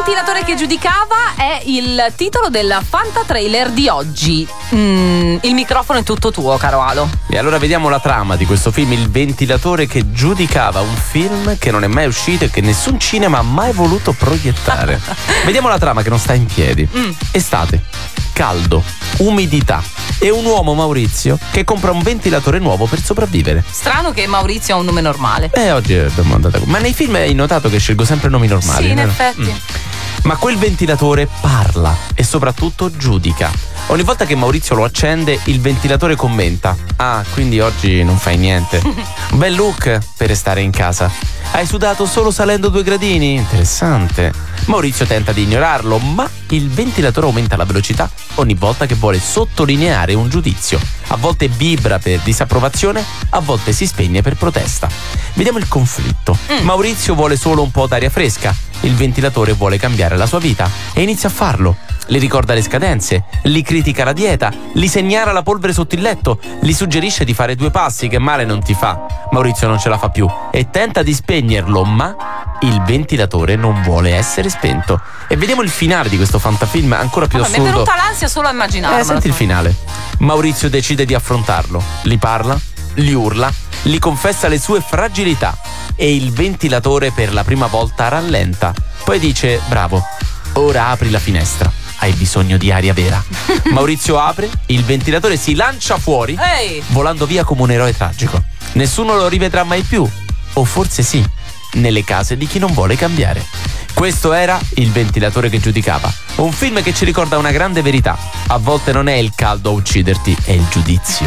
ventilatore che giudicava è il titolo del fantatrailer di oggi. Il microfono è tutto tuo, caro Alo. E allora vediamo la trama di questo film, Il ventilatore che giudicava, un film che non è mai uscito e che nessun cinema ha mai voluto proiettare. Vediamo la trama che non sta in piedi. Estate, caldo, umidità e un uomo, Maurizio, che compra un ventilatore nuovo per sopravvivere. Strano che Maurizio ha un nome normale. Oggi abbiamo andato. Ma nei film hai notato che scelgo sempre nomi normali? Sì, in vero? effetti. Ma quel ventilatore parla e soprattutto giudica. Ogni volta che Maurizio lo accende, il ventilatore commenta: ah, quindi oggi non fai niente. Bel look per restare in casa. Hai sudato solo salendo 2 gradini? Interessante. Maurizio tenta di ignorarlo, ma il ventilatore aumenta la velocità ogni volta che vuole sottolineare un giudizio. A volte vibra per disapprovazione, a volte si spegne per protesta. Vediamo il conflitto. Maurizio vuole solo un po' d'aria fresca. Il ventilatore vuole cambiare la sua vita e inizia a farlo. Le ricorda le scadenze, gli critica la dieta, gli segnala la polvere sotto il letto, gli suggerisce di fare 2 passi che male non ti fa. Maurizio non ce la fa più e tenta di spegnerlo, ma il ventilatore non vuole essere spento. E vediamo il finale di questo fantafilm ancora più assurdo. Mi è venuta l'ansia solo a immaginarlo. Senti il finale. Maurizio decide di affrontarlo, gli parla, gli urla, gli confessa le sue fragilità e il ventilatore per la prima volta rallenta. Poi dice: bravo, ora apri la finestra. Hai bisogno di aria vera. Maurizio apre, il ventilatore si lancia fuori, volando via come un eroe tragico. Nessuno lo rivedrà mai più. O forse sì, nelle case di chi non vuole cambiare. Questo era Il ventilatore che giudicava, un film che ci ricorda una grande verità: a volte non è il caldo a ucciderti, è il giudizio.